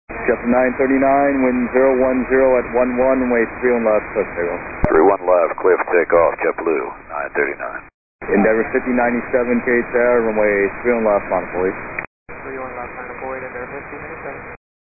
Jet 939, wind 010 at 11, runway 31 left, cliff takeoff. 31 left, cliff takeoff, JetBlue 939. Endeavor 5097, KHR, runway 31 left, on police. 31 left, 9 avoid, Endeavor 5097.